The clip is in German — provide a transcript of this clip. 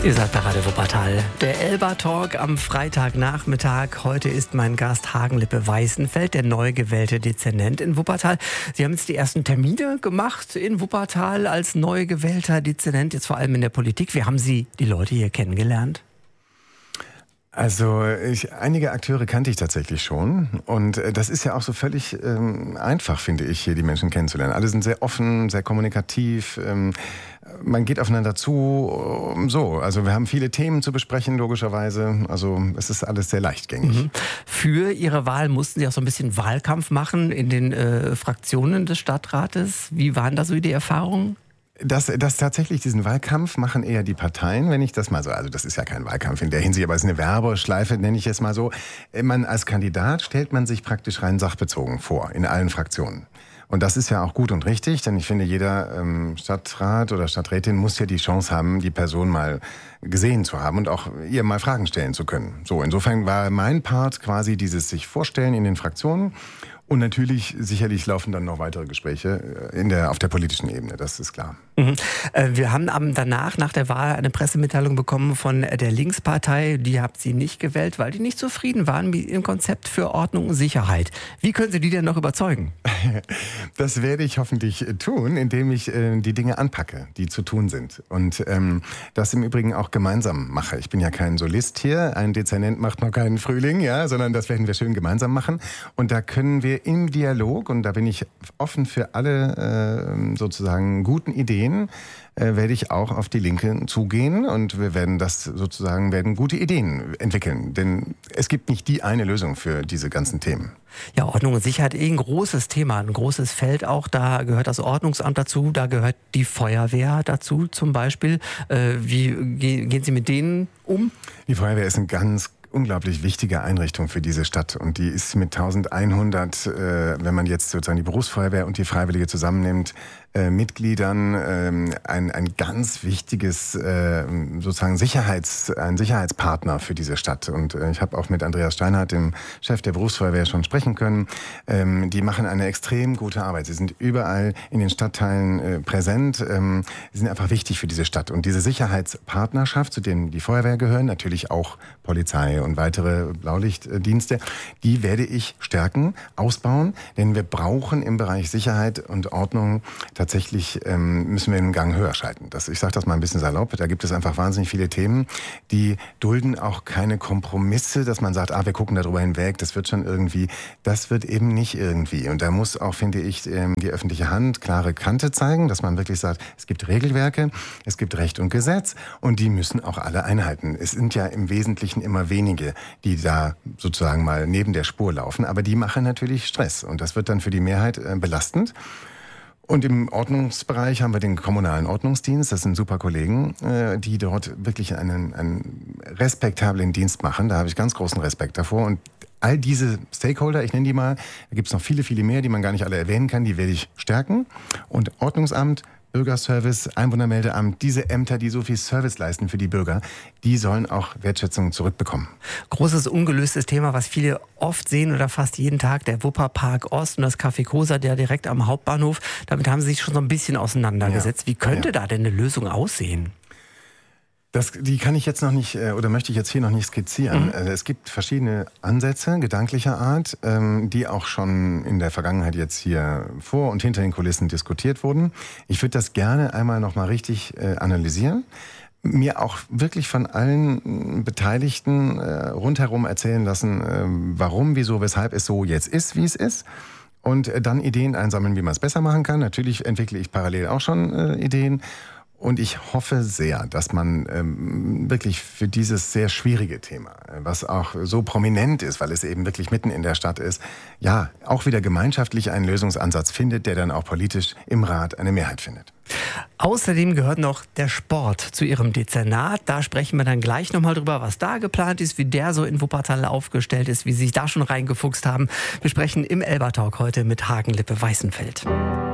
Ihr seid bei Radio Wuppertal. Der Elba Talk am Freitagnachmittag. Heute ist mein Gast Hagenlippe Weißenfeld, der neu gewählte Dezernent in Wuppertal. Sie haben jetzt die ersten Termine gemacht in Wuppertal als neu gewählter Dezernent, jetzt vor allem in der Politik. Wie haben Sie die Leute hier kennengelernt? Also einige Akteure kannte ich tatsächlich schon und das ist ja auch so völlig einfach, finde ich, hier die Menschen kennenzulernen. Alle sind sehr offen, sehr kommunikativ, man geht aufeinander zu, Also wir haben viele Themen zu besprechen, logischerweise, also es ist alles sehr leichtgängig. Für Ihre Wahl mussten Sie auch so ein bisschen Wahlkampf machen in den Fraktionen des Stadtrates. Wie waren da so die Erfahrungen? Das tatsächlich, diesen Wahlkampf machen eher die Parteien, wenn ich das mal so, also das ist ja kein Wahlkampf in der Hinsicht, aber es ist eine Werbeschleife, nenne ich es mal so. Man als Kandidat stellt man sich praktisch rein sachbezogen vor, in allen Fraktionen. Und das ist ja auch gut und richtig, denn ich finde, jeder Stadtrat oder Stadträtin muss ja die Chance haben, die Person mal gesehen zu haben und auch ihr mal Fragen stellen zu können. So, insofern war mein Part quasi dieses sich vorstellen in den Fraktionen. Und natürlich, sicherlich laufen dann noch weitere Gespräche auf der politischen Ebene, das ist klar. Wir haben danach, nach der Wahl, eine Pressemitteilung bekommen von der Linkspartei. Die habt Sie nicht gewählt, weil die nicht zufrieden waren mit Ihrem Konzept für Ordnung und Sicherheit. Wie können Sie die denn noch überzeugen? Das werde ich hoffentlich tun, indem ich die Dinge anpacke, die zu tun sind. Und das im Übrigen auch gemeinsam mache. Ich bin ja kein Solist hier, ein Dezernent macht noch keinen Frühling, ja, sondern das werden wir schön gemeinsam machen. Und da können wir im Dialog, und da bin ich offen für alle sozusagen guten Ideen, werde ich auch auf die Linke zugehen und wir werden gute Ideen entwickeln. Denn es gibt nicht die eine Lösung für diese ganzen Themen. Ja, Ordnung und Sicherheit, ein großes Thema, ein großes Feld auch. Da gehört das Ordnungsamt dazu, da gehört die Feuerwehr dazu zum Beispiel. Wie gehen Sie mit denen um? Die Feuerwehr ist ein ganz unglaublich wichtige Einrichtung für diese Stadt und die ist mit 1100, wenn man jetzt sozusagen die Berufsfeuerwehr und die Freiwillige zusammennimmt, Mitgliedern ein ganz wichtiges sozusagen ein Sicherheitspartner für diese Stadt. Und ich habe auch mit Andreas Steinhardt, dem Chef der Berufsfeuerwehr, schon sprechen können. Die machen eine extrem gute Arbeit. Sie sind überall in den Stadtteilen präsent. Sie sind einfach wichtig für diese Stadt. Und diese Sicherheitspartnerschaft, zu denen die Feuerwehr gehören, natürlich auch Polizei und weitere Blaulichtdienste, die werde ich stärken, ausbauen. Denn wir brauchen im Bereich Sicherheit und Ordnung tatsächlich müssen wir einen Gang höher schalten. Ich sage das mal ein bisschen salopp, da gibt es einfach wahnsinnig viele Themen, die dulden auch keine Kompromisse, dass man sagt, wir gucken darüber hinweg, das wird schon irgendwie. Das wird eben nicht irgendwie. Und da muss auch, finde ich, die öffentliche Hand klare Kante zeigen, dass man wirklich sagt, es gibt Regelwerke, es gibt Recht und Gesetz und die müssen auch alle einhalten. Es sind ja im Wesentlichen immer wenige, die da sozusagen mal neben der Spur laufen, aber die machen natürlich Stress und das wird dann für die Mehrheit belastend. Und im Ordnungsbereich haben wir den kommunalen Ordnungsdienst. Das sind super Kollegen, die dort wirklich einen respektablen Dienst machen. Da habe ich ganz großen Respekt davor. Und all diese Stakeholder, ich nenne die mal, da gibt es noch viele, viele mehr, die man gar nicht alle erwähnen kann, die werde ich stärken. Und Ordnungsamt, Bürgerservice, Einwohnermeldeamt, diese Ämter, die so viel Service leisten für die Bürger, die sollen auch Wertschätzung zurückbekommen. Großes ungelöstes Thema, was viele oft sehen oder fast jeden Tag, der Wupperpark Ost und das Café Cosa, der direkt am Hauptbahnhof. Damit haben Sie sich schon so ein bisschen auseinandergesetzt. Wie könnte da denn eine Lösung aussehen? Die kann ich jetzt noch nicht, oder möchte ich jetzt hier noch nicht skizzieren. Es gibt verschiedene Ansätze gedanklicher Art, die auch schon in der Vergangenheit jetzt hier vor und hinter den Kulissen diskutiert wurden. Ich würde das gerne einmal noch mal richtig analysieren. Mir auch wirklich von allen Beteiligten rundherum erzählen lassen, warum, wieso, weshalb es so jetzt ist, wie es ist. Und dann Ideen einsammeln, wie man es besser machen kann. Natürlich entwickle ich parallel auch schon Ideen. Und ich hoffe sehr, dass man wirklich für dieses sehr schwierige Thema, was auch so prominent ist, weil es eben wirklich mitten in der Stadt ist, ja, auch wieder gemeinschaftlich einen Lösungsansatz findet, der dann auch politisch im Rat eine Mehrheit findet. Außerdem gehört noch der Sport zu Ihrem Dezernat. Da sprechen wir dann gleich nochmal drüber, was da geplant ist, wie der so in Wuppertal aufgestellt ist, wie Sie sich da schon reingefuchst haben. Wir sprechen im Elba Talk heute mit Hagenlippe Weißenfeld.